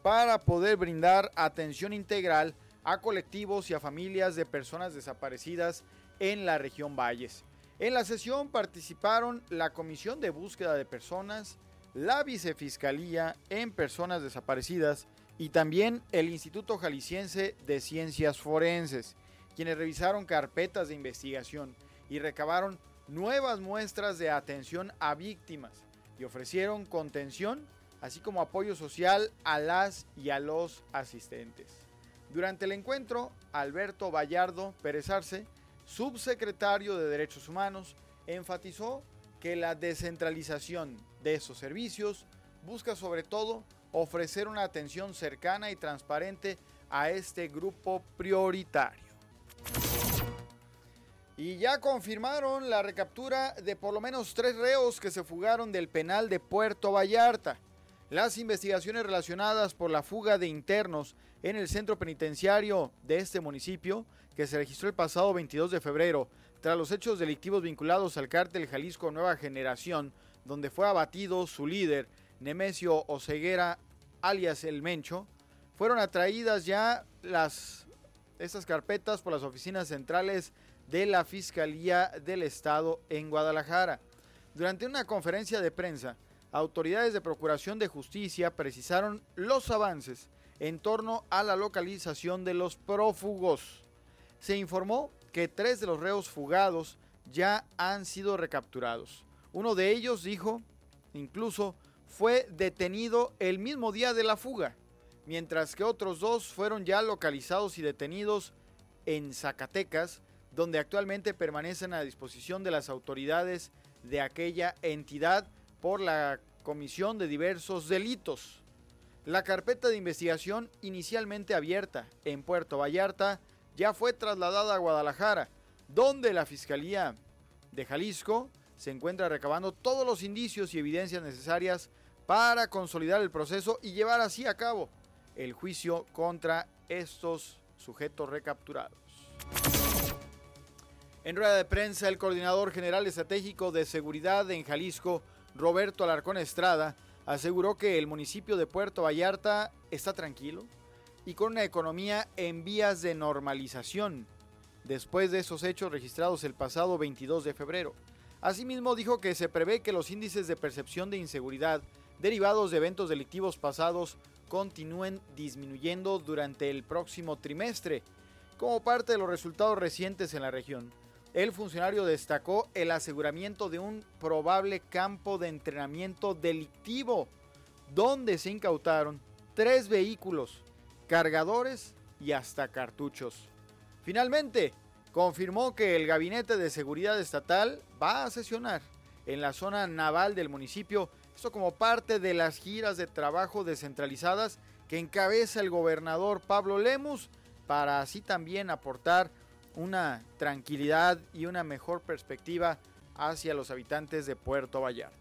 para poder brindar atención integral a colectivos y a familias de personas desaparecidas en la región Valles. En la sesión participaron la Comisión de Búsqueda de Personas, la Vicefiscalía en Personas Desaparecidas y también el Instituto Jalisciense de Ciencias Forenses, quienes revisaron carpetas de investigación y recabaron nuevas muestras de atención a víctimas y ofrecieron contención, así como apoyo social a las y a los asistentes. Durante el encuentro, Alberto Vallardo Pérez Arce, subsecretario de Derechos Humanos, enfatizó que la descentralización de esos servicios busca sobre todo ofrecer una atención cercana y transparente a este grupo prioritario. Y ya confirmaron la recaptura de por lo menos 3 reos que se fugaron del penal de Puerto Vallarta. Las investigaciones relacionadas por la fuga de internos en el centro penitenciario de este municipio, que se registró el pasado 22 de febrero, tras los hechos delictivos vinculados al cártel Jalisco Nueva Generación, donde fue abatido su líder, Nemesio Oseguera, alias El Mencho, fueron atraídas ya estas carpetas por las oficinas centrales de la Fiscalía del Estado en Guadalajara. Durante una conferencia de prensa, autoridades de Procuración de Justicia precisaron los avances en torno a la localización de los prófugos. Se informó que 3 de los reos fugados ya han sido recapturados. Uno de ellos, dijo, incluso fue detenido el mismo día de la fuga, mientras que otros 2 fueron ya localizados y detenidos en Zacatecas, donde actualmente permanecen a disposición de las autoridades de aquella entidad por la comisión de diversos delitos. La carpeta de investigación inicialmente abierta en Puerto Vallarta ya fue trasladada a Guadalajara, donde la Fiscalía de Jalisco se encuentra recabando todos los indicios y evidencias necesarias para consolidar el proceso y llevar así a cabo el juicio contra estos sujetos recapturados. En rueda de prensa, el coordinador general estratégico de seguridad en Jalisco, Roberto Alarcón Estrada, aseguró que el municipio de Puerto Vallarta está tranquilo y con una economía en vías de normalización después de esos hechos registrados el pasado 22 de febrero. Asimismo, dijo que se prevé que los índices de percepción de inseguridad derivados de eventos delictivos pasados continúen disminuyendo durante el próximo trimestre, como parte de los resultados recientes en la región. El funcionario destacó el aseguramiento de un probable campo de entrenamiento delictivo, donde se incautaron 3 vehículos, cargadores y hasta cartuchos. Finalmente, confirmó que el Gabinete de Seguridad Estatal va a sesionar en la zona naval del municipio, esto como parte de las giras de trabajo descentralizadas que encabeza el gobernador Pablo Lemus, para así también aportar una tranquilidad y una mejor perspectiva hacia los habitantes de Puerto Vallarta.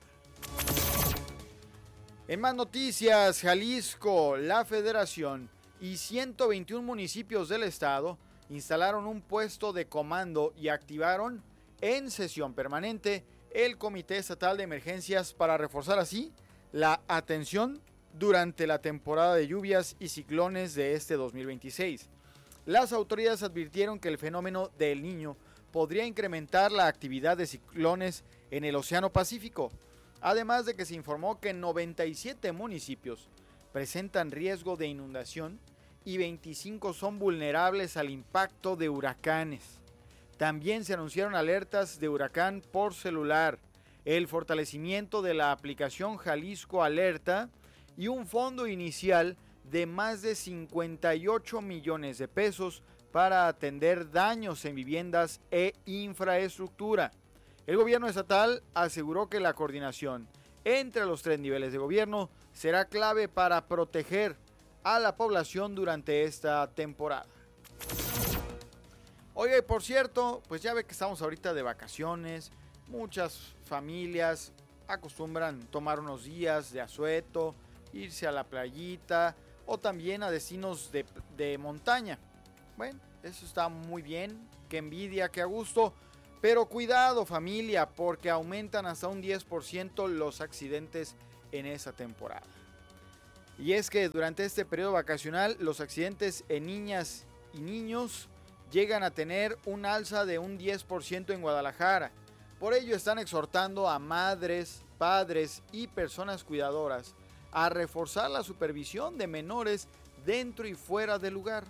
En más noticias, Jalisco, la Federación y 121 municipios del estado instalaron un puesto de comando y activaron en sesión permanente el Comité Estatal de Emergencias para reforzar así la atención durante la temporada de lluvias y ciclones de este 2026. Las autoridades advirtieron que el fenómeno del Niño podría incrementar la actividad de ciclones en el Océano Pacífico, además de que se informó que 97 municipios presentan riesgo de inundación y 25 son vulnerables al impacto de huracanes. También se anunciaron alertas de huracán por celular, el fortalecimiento de la aplicación Jalisco Alerta y un fondo inicial de más de 58 millones de pesos para atender daños en viviendas e infraestructura. El gobierno estatal aseguró que la coordinación entre los 3 niveles de gobierno será clave para proteger a la población durante esta temporada. Oiga, y por cierto, pues ya ve que estamos ahorita de vacaciones. Muchas familias acostumbran tomar unos días de asueto, irse a la playita o también a destinos de montaña. Bueno, eso está muy bien, qué envidia, qué a gusto. Pero cuidado, familia, porque aumentan hasta un 10% los accidentes en esa temporada. Y es que durante este periodo vacacional los accidentes en niñas y niños llegan a tener un alza de un 10% en Guadalajara. Por ello están exhortando a madres, padres y personas cuidadoras a reforzar la supervisión de menores dentro y fuera del lugar.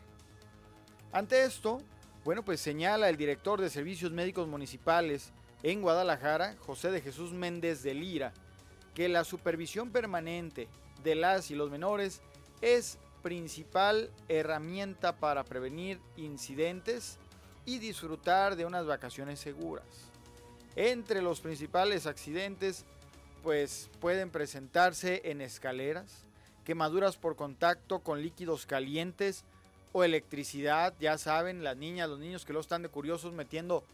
Ante esto, pues señala el director de Servicios Médicos Municipales en Guadalajara, José de Jesús Méndez de Lira, que la supervisión permanente de las y los menores es principal herramienta para prevenir incidentes y disfrutar de unas vacaciones seguras. Entre los principales accidentes, pueden presentarse en escaleras, quemaduras por contacto con líquidos calientes o electricidad. Ya saben, las niñas, los niños que lo están de curiosos metiendo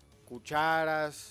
cucharas,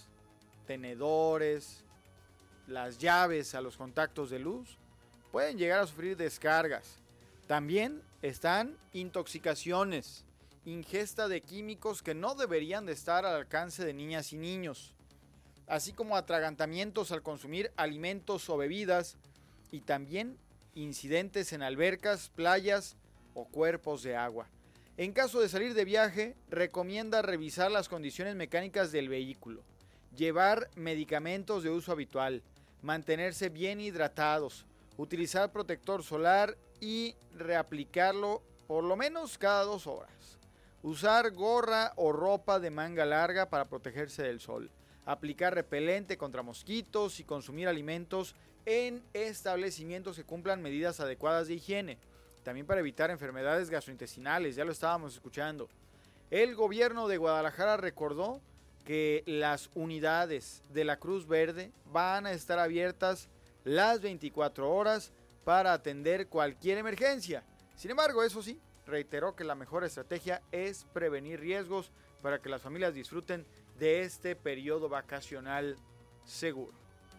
tenedores, las llaves a los contactos de luz, pueden llegar a sufrir descargas. También están intoxicaciones, ingesta de químicos que no deberían de estar al alcance de niñas y niños, así como atragantamientos al consumir alimentos o bebidas, y también incidentes en albercas, playas o cuerpos de agua. En caso de salir de viaje, recomienda revisar las condiciones mecánicas del vehículo, llevar medicamentos de uso habitual, mantenerse bien hidratados, utilizar protector solar y reaplicarlo por lo menos cada 2 horas. Usar gorra o ropa de manga larga para protegerse del sol. Aplicar repelente contra mosquitos y consumir alimentos en establecimientos que cumplan medidas adecuadas de higiene. También para evitar enfermedades gastrointestinales, ya lo estábamos escuchando. El gobierno de Guadalajara recordó que las unidades de la Cruz Verde van a estar abiertas las 24 horas para atender cualquier emergencia. Sin embargo, eso sí, reiteró que la mejor estrategia es prevenir riesgos para que las familias disfruten de este periodo vacacional seguro.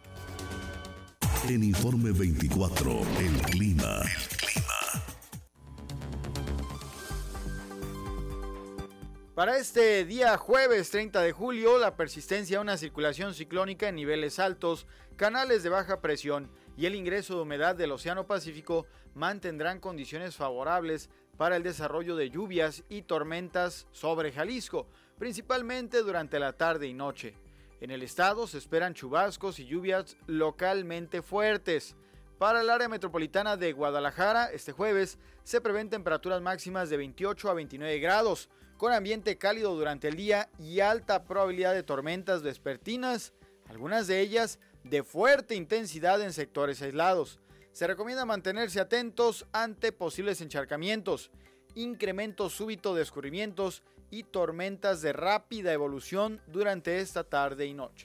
En Informe 24, el clima. Para este día jueves 30 de julio, la persistencia de una circulación ciclónica en niveles altos, canales de baja presión y el ingreso de humedad del Océano Pacífico mantendrán condiciones favorables para el desarrollo de lluvias y tormentas sobre Jalisco, principalmente durante la tarde y noche. En el estado se esperan chubascos y lluvias localmente fuertes. Para el área metropolitana de Guadalajara, este jueves se prevén temperaturas máximas de 28 a 29 grados, con ambiente cálido durante el día y alta probabilidad de tormentas vespertinas, algunas de ellas de fuerte intensidad en sectores aislados. Se recomienda mantenerse atentos ante posibles encharcamientos, incremento súbito de escurrimientos y tormentas de rápida evolución durante esta tarde y noche.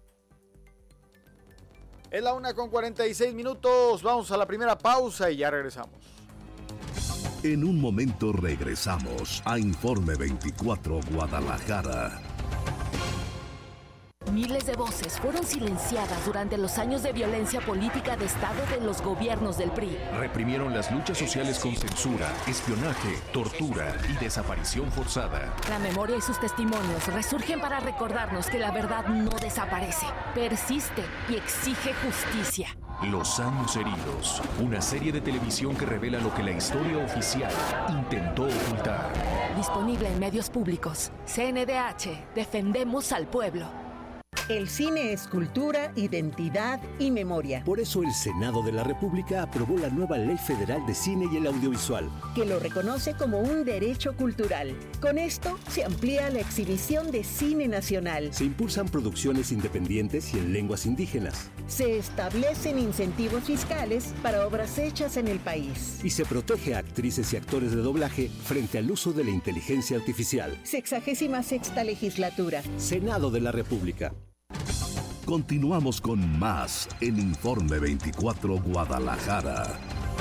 Es la 1:46, vamos a la primera pausa y ya regresamos. En un momento regresamos a Informe 24 Guadalajara. Miles de voces fueron silenciadas durante los años de violencia política de Estado de los gobiernos del PRI. Reprimieron las luchas sociales con censura, espionaje, tortura y desaparición forzada. La memoria y sus testimonios resurgen para recordarnos que la verdad no desaparece, persiste y exige justicia. Los años heridos, una serie de televisión que revela lo que la historia oficial intentó ocultar. Disponible en medios públicos. CNDH, defendemos al pueblo. El cine es cultura, identidad y memoria. Por eso el Senado de la República aprobó la nueva Ley Federal de Cine y el Audiovisual, que lo reconoce como un derecho cultural. Con esto se amplía la exhibición de cine nacional. Se impulsan producciones independientes y en lenguas indígenas. Se establecen incentivos fiscales para obras hechas en el país. Y se protege a actrices y actores de doblaje frente al uso de la inteligencia artificial. 66ª legislatura. Senado de la República. Continuamos con más en Informe 24 Guadalajara.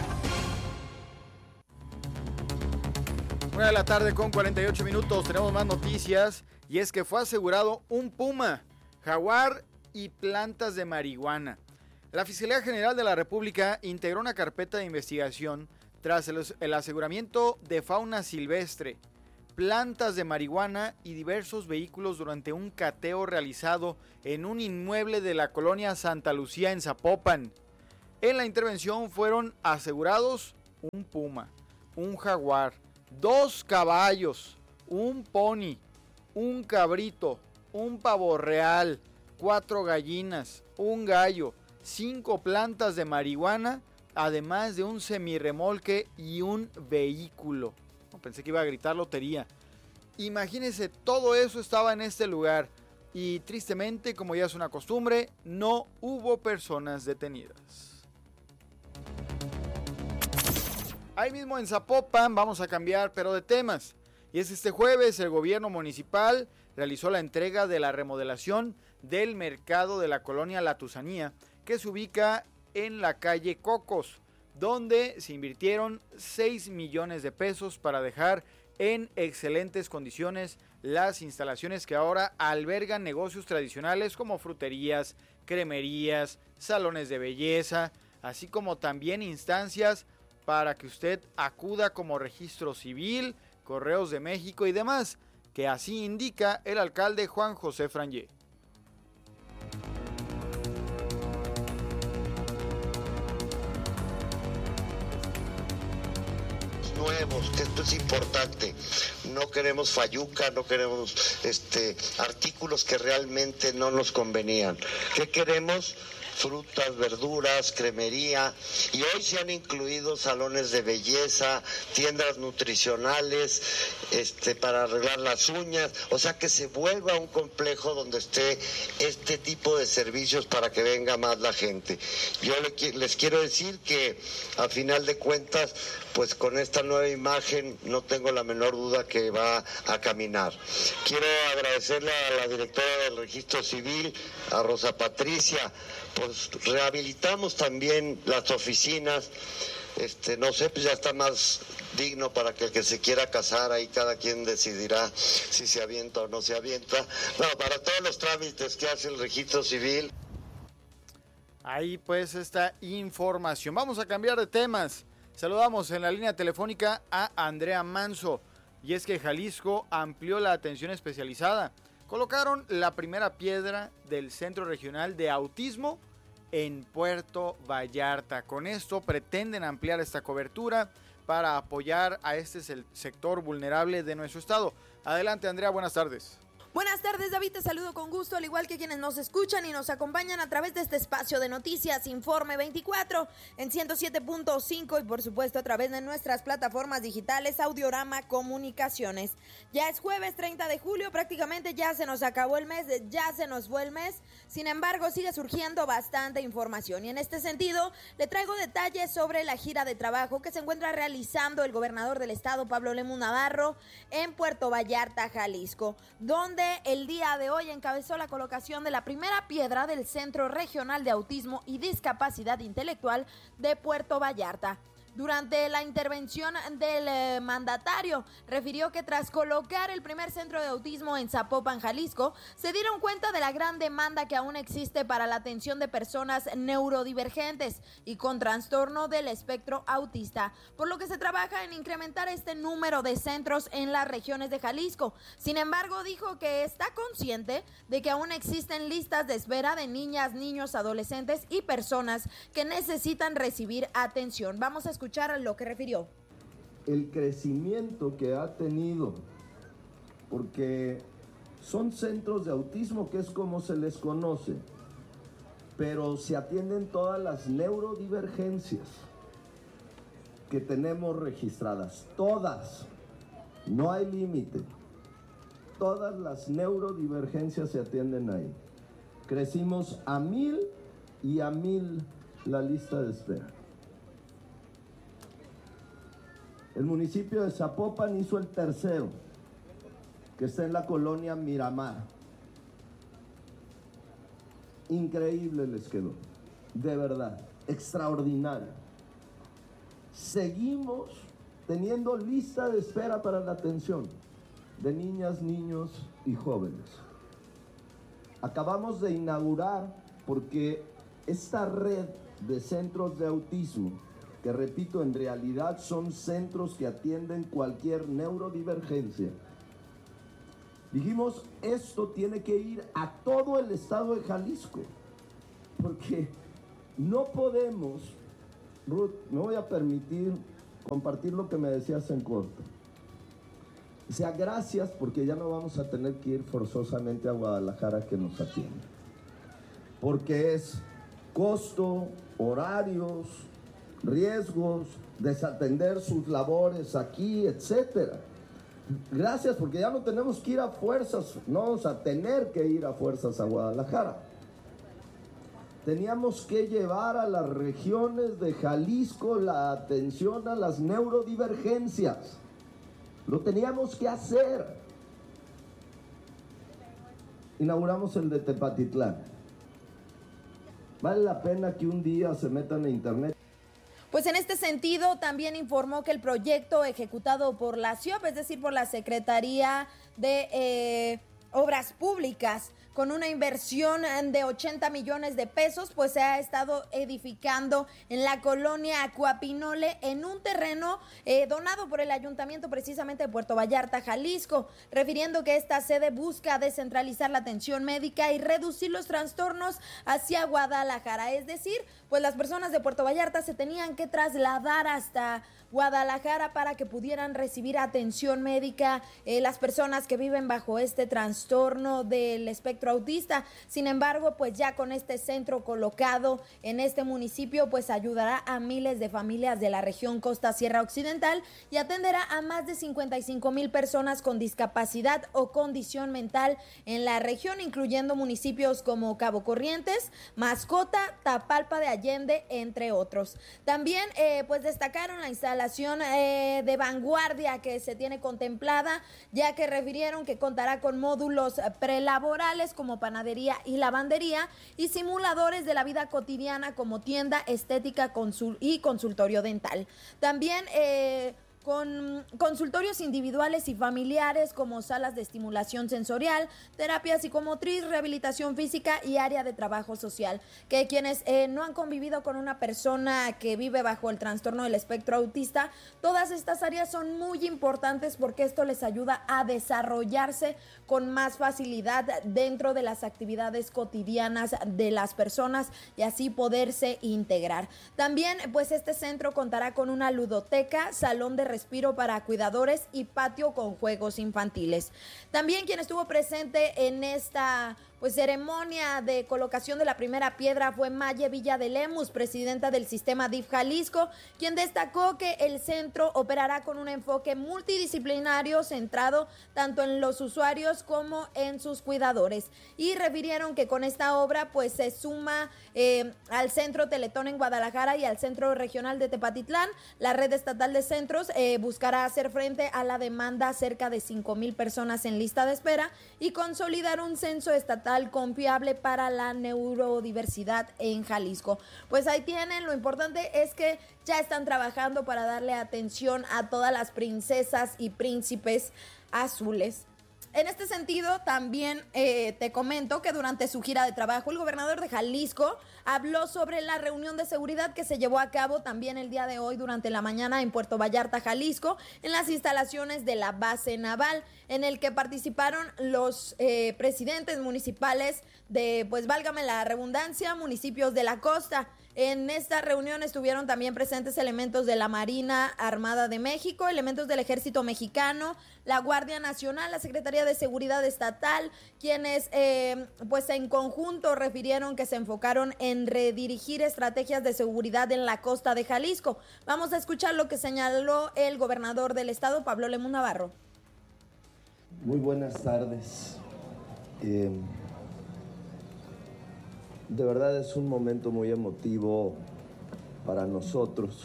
1:48, tenemos más noticias y es que fue asegurado un puma, jaguar y plantas de marihuana. La Fiscalía General de la República integró una carpeta de investigación tras el aseguramiento de fauna silvestre, plantas de marihuana y diversos vehículos durante un cateo realizado en un inmueble de la colonia Santa Lucía en Zapopan. En la intervención fueron asegurados un puma, un jaguar, 2 caballos, un pony, un cabrito, un pavo real, 4 gallinas, un gallo, 5 plantas de marihuana, además de un semirremolque y un vehículo. Pensé que iba a gritar lotería. Imagínense, todo eso estaba en este lugar y tristemente, como ya es una costumbre, no hubo personas detenidas. Ahí mismo en Zapopan vamos a cambiar pero de temas. Y es que este jueves el gobierno municipal realizó la entrega de la remodelación del mercado de la colonia La Tusanía, que se ubica en la calle Cocos, donde se invirtieron 6 millones de pesos para dejar en excelentes condiciones las instalaciones que ahora albergan negocios tradicionales como fruterías, cremerías, salones de belleza, así como también instancias para que usted acuda como registro civil, Correos de México y demás, que así indica el alcalde Juan José Frangé. Nuevos, que esto es importante. No queremos fayuca, no queremos artículos que realmente no nos convenían. ¿Qué queremos? Frutas, verduras, cremería, y hoy se han incluido salones de belleza, tiendas nutricionales, para arreglar las uñas, o sea que se vuelva un complejo donde esté este tipo de servicios para que venga más la gente. Yo les quiero decir que a final de cuentas, pues con esta nueva imagen no tengo la menor duda que va a caminar. Quiero agradecerle a la directora del Registro Civil, a Rosa Patricia. Pues rehabilitamos también las oficinas, no sé, pues ya está más digno para que el que se quiera casar, ahí cada quien decidirá si se avienta o no se avienta. No, para todos los trámites que hace el Registro Civil. Ahí pues esta información. Vamos a cambiar de temas. Saludamos en la línea telefónica a Andrea Manso, y es que Jalisco amplió la atención especializada. Colocaron la primera piedra del Centro Regional de Autismo en Puerto Vallarta. Con esto pretenden ampliar esta cobertura para apoyar a este sector vulnerable de nuestro estado. Adelante, Andrea, buenas tardes. Buenas tardes, David, te saludo con gusto, al igual que quienes nos escuchan y nos acompañan a través de este espacio de noticias Informe 24 en 107.5 y por supuesto a través de nuestras plataformas digitales Audiorama Comunicaciones. Ya es jueves 30 de julio, prácticamente ya se nos acabó el mes, ya se nos fue el mes, sin embargo sigue surgiendo bastante información y en este sentido le traigo detalles sobre la gira de trabajo que se encuentra realizando el gobernador del estado, Pablo Lemus Navarro, en Puerto Vallarta, Jalisco, donde el día de hoy encabezó la colocación de la primera piedra del Centro Regional de Autismo y Discapacidad Intelectual de Puerto Vallarta. Durante la intervención del mandatario, refirió que tras colocar el primer centro de autismo en Zapopan, Jalisco, se dieron cuenta de la gran demanda que aún existe para la atención de personas neurodivergentes y con trastorno del espectro autista, por lo que se trabaja en incrementar este número de centros en las regiones de Jalisco. Sin embargo, dijo que está consciente de que aún existen listas de espera de niñas, niños, adolescentes y personas que necesitan recibir atención. Vamos a escuchar lo que refirió. El crecimiento que ha tenido, porque son centros de autismo, que es como se les conoce, pero se atienden todas las neurodivergencias que tenemos registradas, todas, no hay límite, todas las neurodivergencias se atienden ahí. Crecimos a 1000 y a 1000 la lista de espera. El municipio de Zapopan hizo el tercero, que está en la colonia Miramar. Increíble les quedó, de verdad, extraordinario. Seguimos teniendo lista de espera para la atención de niñas, niños y jóvenes. Acabamos de inaugurar, porque esta red de centros de autismo, que repito, en realidad son centros que atienden cualquier neurodivergencia. Dijimos, esto tiene que ir a todo el estado de Jalisco, porque No podemos, Ruth, me voy a permitir compartir lo que me decías en corto. O sea, gracias, porque ya no vamos a tener que ir forzosamente a Guadalajara que nos atienda. Porque es costo, horarios, riesgos, desatender sus labores aquí, etcétera. Gracias, porque ya no tenemos que ir a fuerzas, no vamos a tener que ir a fuerzas a Guadalajara. Teníamos que llevar a las regiones de Jalisco la atención a las neurodivergencias. Lo teníamos que hacer. Inauguramos el de Tepatitlán. Vale la pena que un día se metan a internet. Pues en este sentido también informó que el proyecto ejecutado por la CIOP, es decir, por la Secretaría de Obras Públicas, con una inversión de 80 millones de pesos, pues se ha estado edificando en la colonia Acuapinole en un terreno donado por el ayuntamiento precisamente de Puerto Vallarta, Jalisco, refiriendo que esta sede busca descentralizar la atención médica y reducir los trastornos hacia Guadalajara, es decir, pues las personas de Puerto Vallarta se tenían que trasladar hasta Guadalajara para que pudieran recibir atención médica las personas que viven bajo este trastorno del espectro autista. Sin embargo, pues ya con este centro colocado en este municipio, pues ayudará a miles de familias de la región Costa Sierra Occidental y atenderá a más de 55,000 personas con discapacidad o condición mental en la región, incluyendo municipios como Cabo Corrientes, Mascota, Tapalpa de Allende, entre otros. También pues destacaron la instalación de vanguardia que se tiene contemplada, ya que refirieron que contará con módulos prelaborales como panadería y lavandería y simuladores de la vida cotidiana como tienda, estética y consultorio dental. También con consultorios individuales y familiares como salas de estimulación sensorial, terapia psicomotriz, rehabilitación física y área de trabajo social, que quienes no han convivido con una persona que vive bajo el trastorno del espectro autista, todas estas áreas son muy importantes porque esto les ayuda a desarrollarse con más facilidad dentro de las actividades cotidianas de las personas y así poderse integrar. También pues este centro contará con una ludoteca, salón de respiro para cuidadores y patio con juegos infantiles. También quien estuvo presente en esta ceremonia de colocación de la primera piedra fue Maye Villa de Lemus, presidenta del sistema DIF Jalisco, quien destacó que el centro operará con un enfoque multidisciplinario centrado tanto en los usuarios como en sus cuidadores, y refirieron que con esta obra pues se suma al Centro Teletón en Guadalajara y al Centro Regional de Tepatitlán. La red estatal de centros buscará hacer frente a la demanda cerca de 5,000 personas en lista de espera y consolidar un censo estatal confiable para la neurodiversidad en Jalisco. Pues ahí tienen, lo importante es que ya están trabajando para darle atención a todas las princesas y príncipes azules. En este sentido, también te comento que durante su gira de trabajo, el gobernador de Jalisco habló sobre la reunión de seguridad que se llevó a cabo también el día de hoy durante la mañana en Puerto Vallarta, Jalisco, en las instalaciones de la base naval, en el que participaron los presidentes municipales de, pues válgame la redundancia, municipios de la costa. En esta reunión estuvieron también presentes elementos de la Marina Armada de México, elementos del Ejército Mexicano, la Guardia Nacional, la Secretaría de Seguridad Estatal, quienes pues en conjunto refirieron que se enfocaron en redirigir estrategias de seguridad en la costa de Jalisco. Vamos a escuchar lo que señaló el gobernador del estado, Pablo Lemus Navarro. Muy buenas tardes. De verdad es un momento muy emotivo para nosotros.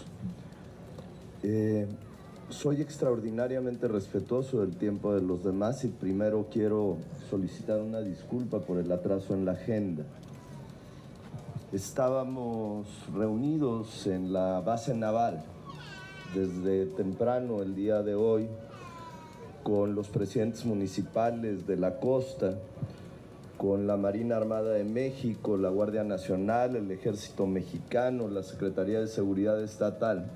Soy extraordinariamente respetuoso del tiempo de los demás y primero quiero solicitar una disculpa por el atraso en la agenda. Estábamos reunidos en la base naval desde temprano el día de hoy con los presidentes municipales de la costa, con la Marina Armada de México, la Guardia Nacional, el Ejército Mexicano, la Secretaría de Seguridad Estatal,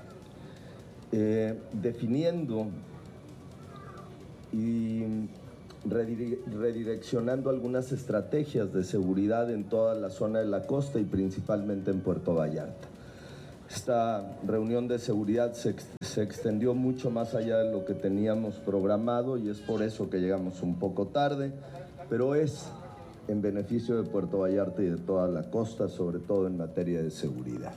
definiendo y redireccionando algunas estrategias de seguridad en toda la zona de la costa y principalmente en Puerto Vallarta. Esta reunión de seguridad se extendió mucho más allá de lo que teníamos programado y es por eso que llegamos un poco tarde, pero es en beneficio de Puerto Vallarta y de toda la costa, sobre todo en materia de seguridad.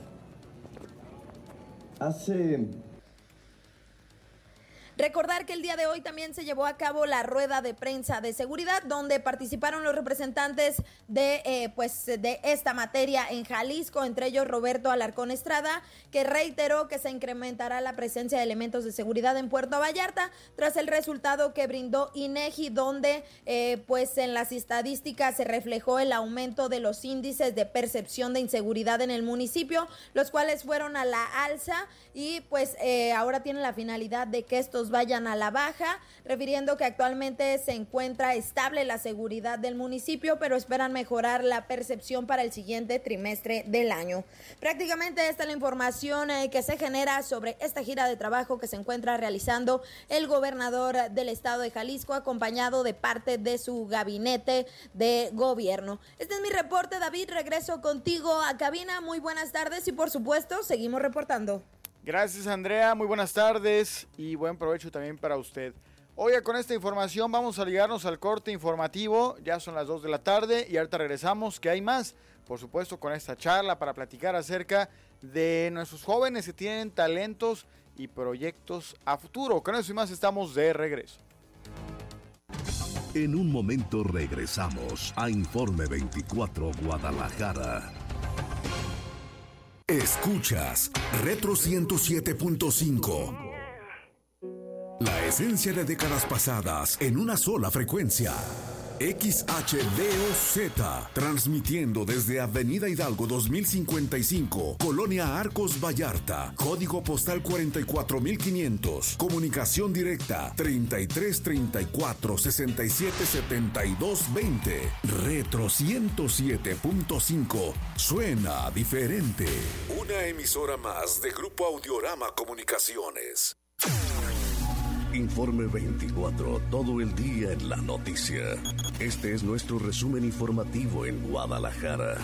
Recordar que el día de hoy también se llevó a cabo la rueda de prensa de seguridad, donde participaron los representantes de esta materia en Jalisco, entre ellos Roberto Alarcón Estrada, que reiteró que se incrementará la presencia de elementos de seguridad en Puerto Vallarta tras el resultado que brindó INEGI, donde en las estadísticas se reflejó el aumento de los índices de percepción de inseguridad en el municipio, los cuales fueron a la alza y ahora tienen la finalidad de que estos vayan a la baja, refiriendo que actualmente se encuentra estable la seguridad del municipio, pero esperan mejorar la percepción para el siguiente trimestre del año. Prácticamente esta es la información que se genera sobre esta gira de trabajo que se encuentra realizando el gobernador del estado de Jalisco, acompañado de parte de su gabinete de gobierno. Este es mi reporte, David, regreso contigo a cabina. Muy buenas tardes y por supuesto seguimos reportando. Gracias, Andrea, muy buenas tardes y buen provecho también para usted. Oiga, con esta información vamos a ligarnos al corte informativo, ya son las 2 de la tarde y ahorita regresamos, que hay más, por supuesto, con esta charla para platicar acerca de nuestros jóvenes que tienen talentos y proyectos a futuro. Con eso y más estamos de regreso. En un momento regresamos a Informe 24 Guadalajara. Escuchas Retro 107.5. La esencia de décadas pasadas en una sola frecuencia. XHDOZ, transmitiendo desde Avenida Hidalgo 2055, Colonia Arcos Vallarta, código postal 44500, comunicación directa 3334 67 72 20. Retro 107.5, suena diferente. Una emisora más de Grupo Audiorama Comunicaciones. Informe 24, todo el día en la noticia. Este es nuestro resumen informativo en Guadalajara.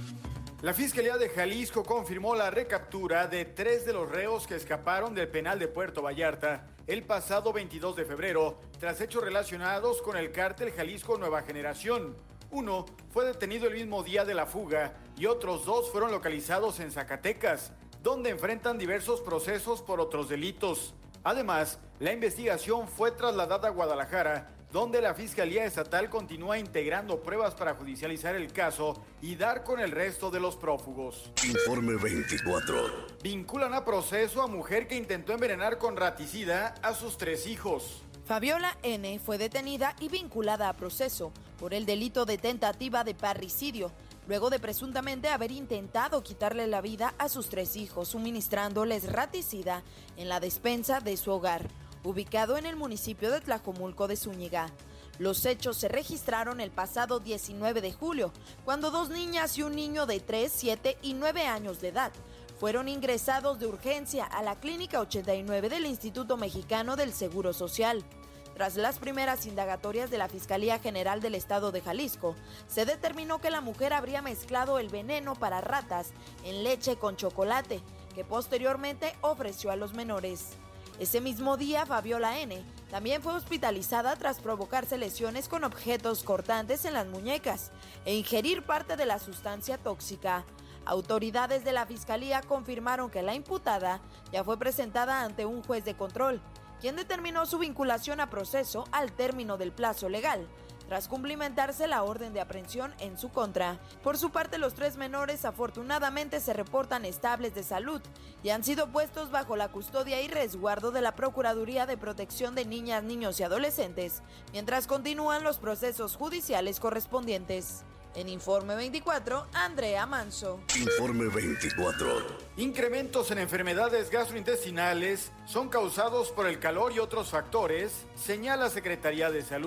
La Fiscalía de Jalisco confirmó la recaptura de 3 de los reos que escaparon del penal de Puerto Vallarta el pasado 22 de febrero, tras hechos relacionados con el cártel Jalisco Nueva Generación. Uno fue detenido el mismo día de la fuga y otros 2 fueron localizados en Zacatecas, donde enfrentan diversos procesos por otros delitos. Además, la investigación fue trasladada a Guadalajara, donde la Fiscalía Estatal continúa integrando pruebas para judicializar el caso y dar con el resto de los prófugos. Informe 24. Vinculan a proceso a mujer que intentó envenenar con raticida a sus 3 hijos. Fabiola N. fue detenida y vinculada a proceso por el delito de tentativa de parricidio, luego de presuntamente haber intentado quitarle la vida a sus 3 hijos, suministrándoles raticida en la despensa de su hogar, ubicado en el municipio de Tlajomulco de Zúñiga. Los hechos se registraron el pasado 19 de julio, cuando 2 niñas y un niño de 3, 7 y 9 años de edad fueron ingresados de urgencia a la Clínica 89 del Instituto Mexicano del Seguro Social. Tras las primeras indagatorias de la Fiscalía General del Estado de Jalisco, se determinó que la mujer habría mezclado el veneno para ratas en leche con chocolate, que posteriormente ofreció a los menores. Ese mismo día, Fabiola N. también fue hospitalizada tras provocarse lesiones con objetos cortantes en las muñecas e ingerir parte de la sustancia tóxica. Autoridades de la Fiscalía confirmaron que la imputada ya fue presentada ante un juez de control, quien determinó su vinculación a proceso al término del plazo legal, tras cumplimentarse la orden de aprehensión en su contra. Por su parte, los 3 menores afortunadamente se reportan estables de salud y han sido puestos bajo la custodia y resguardo de la Procuraduría de Protección de Niñas, Niños y Adolescentes, mientras continúan los procesos judiciales correspondientes. En Informe 24, Andrea Manso. Informe 24. Incrementos en enfermedades gastrointestinales son causados por el calor y otros factores, señala Secretaría de Salud.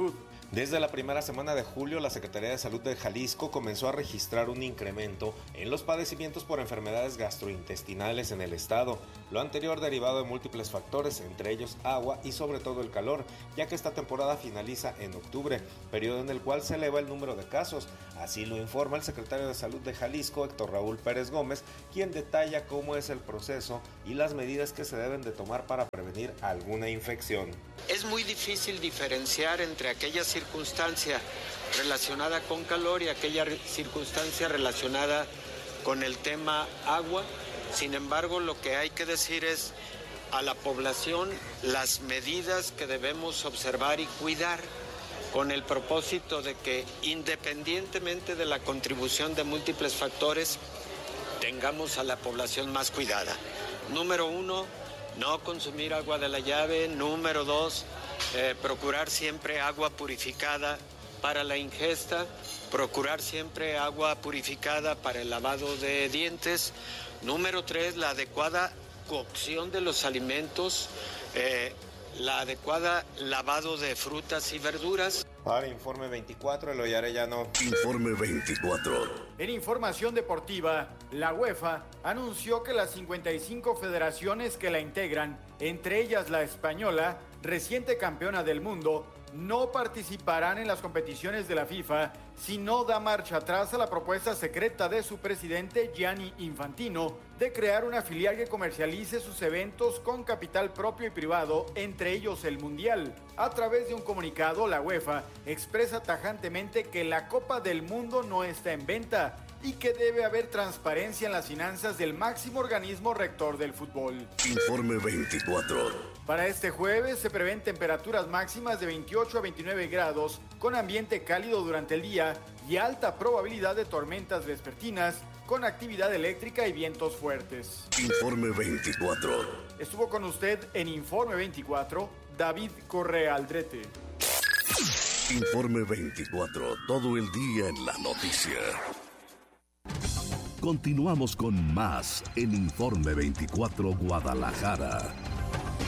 Desde la primera semana de julio, la Secretaría de Salud de Jalisco comenzó a registrar un incremento en los padecimientos por enfermedades gastrointestinales en el estado, lo anterior derivado de múltiples factores, entre ellos agua y sobre todo el calor, ya que esta temporada finaliza en octubre, periodo en el cual se eleva el número de casos. Así lo informa el secretario de Salud de Jalisco, Héctor Raúl Pérez Gómez, quien detalla cómo es el proceso y las medidas que se deben de tomar para prevenir alguna infección. Es muy difícil diferenciar entre aquella circunstancia relacionada con calor y aquella circunstancia relacionada con el tema agua. Sin embargo, lo que hay que decir es a la población las medidas que debemos observar y cuidar con el propósito de que independientemente de la contribución de múltiples factores, tengamos a la población más cuidada. Número 1, no consumir agua de la llave. Número 2, procurar siempre agua purificada para la ingesta, procurar siempre agua purificada para el lavado de dientes. Número 3, la adecuada cocción de los alimentos, la adecuada lavado de frutas y verduras. Para Informe 24, Eloy Arellano. Informe 24. En información deportiva, la UEFA anunció que las 55 federaciones que la integran, entre ellas la española, reciente campeona del mundo, no participarán en las competiciones de la FIFA si no da marcha atrás a la propuesta secreta de su presidente Gianni Infantino de crear una filial que comercialice sus eventos con capital propio y privado, entre ellos el Mundial. A través de un comunicado, la UEFA expresa tajantemente que la Copa del Mundo no está en venta y que debe haber transparencia en las finanzas del máximo organismo rector del fútbol. Informe 24. Para este jueves se prevén temperaturas máximas de 28 a 29 grados, con ambiente cálido durante el día y alta probabilidad de tormentas vespertinas, con actividad eléctrica y vientos fuertes. Informe 24. Estuvo con usted en Informe 24, David Correa Aldrete. Informe 24, todo el día en la noticia. Continuamos con más en Informe 24 Guadalajara.